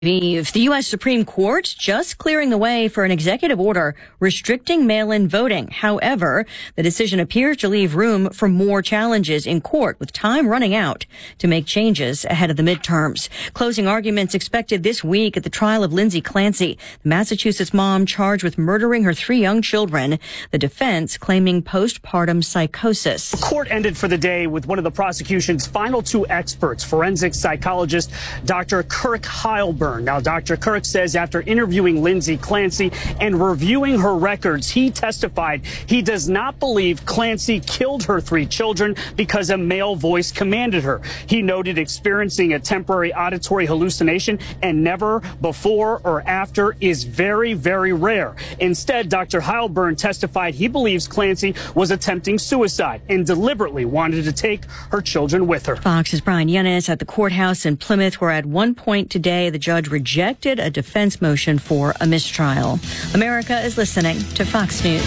The U.S. Supreme Court just clearing the way for an executive order restricting mail-in voting. However, the decision appears to leave room for more challenges in court, with time running out to make changes ahead of the midterms. Closing arguments expected this week at the trial of Lindsay Clancy, the Massachusetts mom charged with murdering her 3 young children. The defense claiming postpartum psychosis. The court ended for the day with one of the prosecution's final 2 experts, forensic psychologist Dr. Kirk Heilburn. Now, Dr. Kirk says after interviewing Lindsay Clancy and reviewing her records, he testified he does not believe Clancy killed her 3 children because a male voice commanded her. He noted experiencing a temporary auditory hallucination and never before or after is very, very rare. Instead, Dr. Heilburn testified he believes Clancy was attempting suicide and deliberately wanted to take her children with her. Fox's Brian Yennis at the courthouse in Plymouth, where at one point today the judge rejected a defense motion for a mistrial. America is listening to Fox News.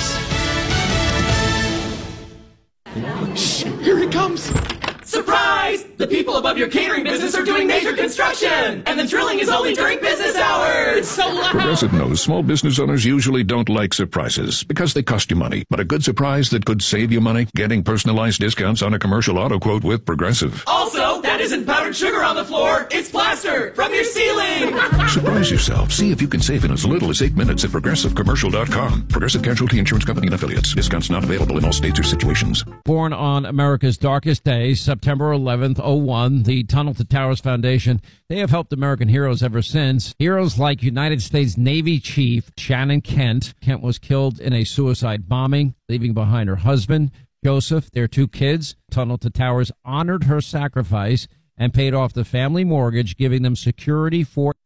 Shh, here he comes. Surprise! The people above your catering business are doing major construction, and the drilling is only during business hours. It's so loud. Progressive knows small business owners usually don't like surprises because they cost you money. But a good surprise that could save you money? Getting personalized discounts on a commercial auto quote with Progressive. Also, that isn't powdered sugar on the floor. It's plaster from your ceiling. Surprise yourself. See if you can save in as little as 8 minutes at ProgressiveCommercial.com. Progressive Casualty Insurance Company and Affiliates. Discounts not available in all states or situations. Born on America's darkest day, September 11th, 01, the Tunnel to Towers Foundation, they have helped American heroes ever since. Heroes like United States Navy Chief Shannon Kent. Kent was killed in a suicide bombing, leaving behind her husband, Joseph, their 2 kids. Tunnel to Towers honored her sacrifice and paid off the family mortgage, giving them security for...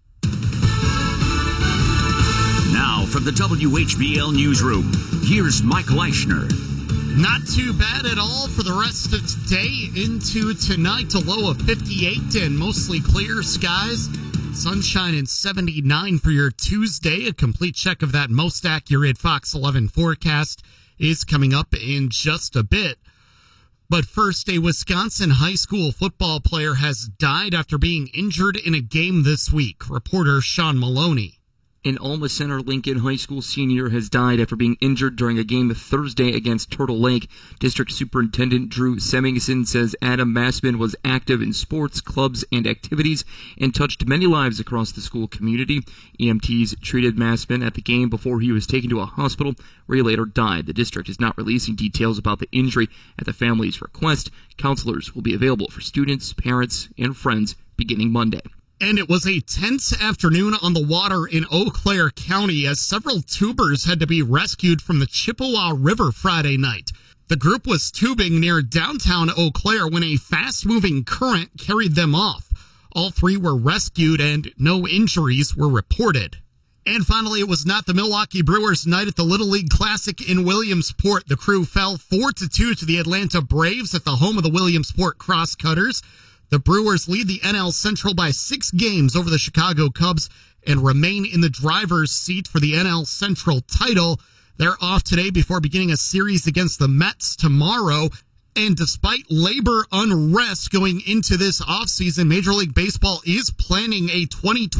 Now from the WHBL Newsroom, here's Mike Leischner. Not too bad at all for the rest of today into tonight. A low of 58 and mostly clear skies. Sunshine and 79 for your Tuesday. A complete check of that most accurate Fox 11 forecast is coming up in just a bit. But first, a Wisconsin high school football player has died after being injured in a game this week. Reporter Sean Maloney. An Alma Center Lincoln High School senior has died after being injured during a game Thursday against Turtle Lake. District Superintendent Drew Semingson says Adam Massman was active in sports, clubs, and activities and touched many lives across the school community. EMTs treated Massman at the game before he was taken to a hospital where he later died. The district is not releasing details about the injury at the family's request. Counselors will be available for students, parents, and friends beginning Monday. And it was a tense afternoon on the water in Eau Claire County as several tubers had to be rescued from the Chippewa River Friday night. The group was tubing near downtown Eau Claire when a fast-moving current carried them off. All 3 were rescued and no injuries were reported. And finally, it was not the Milwaukee Brewers' night at the Little League Classic in Williamsport. The crew fell 4-2 to the Atlanta Braves at the home of the Williamsport Crosscutters. The Brewers lead the NL Central by 6 games over the Chicago Cubs and remain in the driver's seat for the NL Central title. They're off today before beginning a series against the Mets tomorrow. And despite labor unrest going into this offseason, Major League Baseball is planning a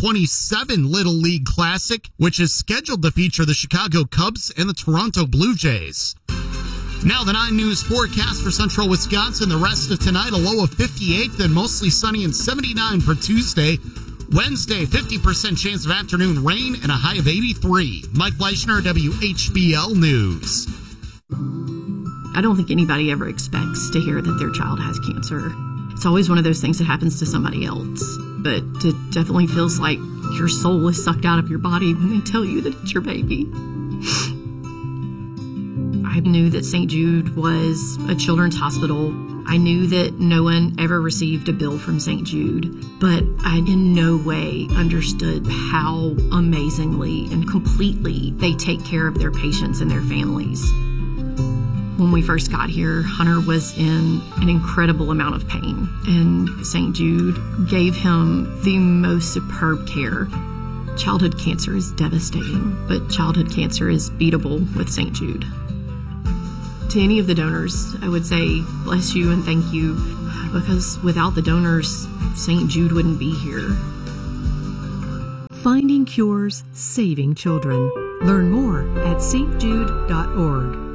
2027 Little League Classic, which is scheduled to feature the Chicago Cubs and the Toronto Blue Jays. Now the 9 News forecast for central Wisconsin. The rest of tonight, a low of 58, then mostly sunny and 79 for Tuesday. Wednesday, 50% chance of afternoon rain and a high of 83. Mike Leischner, WHBL News. I don't think anybody ever expects to hear that their child has cancer. It's always one of those things that happens to somebody else. But it definitely feels like your soul is sucked out of your body when they tell you that it's your baby. I knew that St. Jude was a children's hospital. I knew that no one ever received a bill from St. Jude, but I in no way understood how amazingly and completely they take care of their patients and their families. When we first got here, Hunter was in an incredible amount of pain, and St. Jude gave him the most superb care. Childhood cancer is devastating, but childhood cancer is beatable with St. Jude. To any of the donors, I would say bless you and thank you, because without the donors, St. Jude wouldn't be here. Finding cures, saving children. Learn more at stjude.org.